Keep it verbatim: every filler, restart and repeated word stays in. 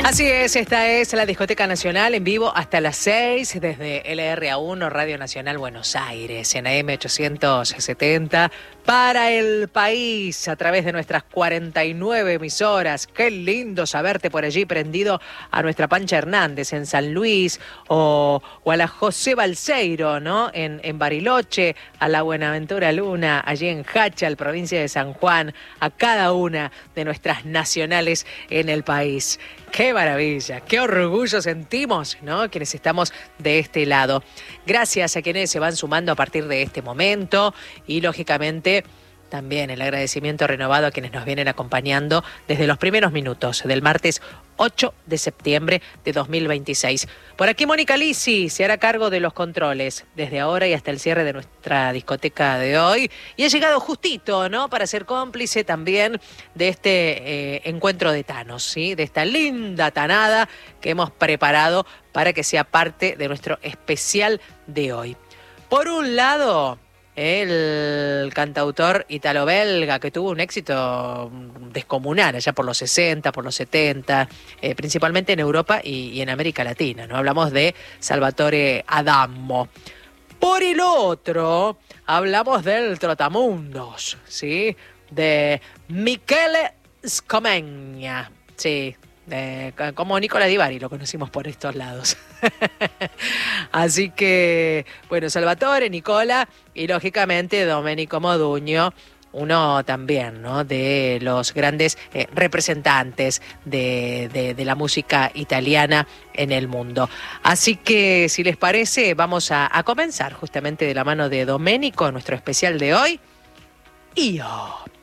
Así es, esta es la Discoteca Nacional en vivo hasta las seis desde L R A uno, Radio Nacional Buenos Aires, en A M ochocientos setenta, para el país, a través de nuestras cuarenta y nueve emisoras. Qué lindo saberte por allí prendido a nuestra Pancha Hernández en San Luis, o, o a la José Balseiro, ¿no? En, en Bariloche, a la Buenaventura Luna, allí en Hachal, provincia de San Juan, a cada una de nuestras nacionales en el país. ¡Qué maravilla! ¡Qué orgullo sentimos!, ¿no?, quienes estamos de este lado. Gracias a quienes se van sumando a partir de este momento y, lógicamente, también el agradecimiento renovado a quienes nos vienen acompañando desde los primeros minutos del martes ocho de septiembre de dos mil veintiséis. Por aquí Mónica Lisi se hará cargo de los controles desde ahora y hasta el cierre de nuestra discoteca de hoy. Y ha llegado justito, ¿no?, para ser cómplice también de este eh, encuentro de Tanos, ¿sí?, de esta linda tanada que hemos preparado para que sea parte de nuestro especial de hoy. Por un lado, el cantautor italo-belga que tuvo un éxito descomunal allá por los sesenta, por los setenta, eh, principalmente en Europa y, y en América Latina, ¿no? Hablamos de Salvatore Adamo. Por el otro, hablamos del trotamundos, ¿sí?, de Michele Scomegna, sí, Eh, como Nicola Di Bari lo conocimos por estos lados. Así que, bueno, Salvatore, Nicola y lógicamente Domenico Modugno, uno también, ¿no?, de los grandes eh, representantes de, de, de la música italiana en el mundo. Así que, si les parece, vamos a, a comenzar justamente de la mano de Domenico, nuestro especial de hoy. Io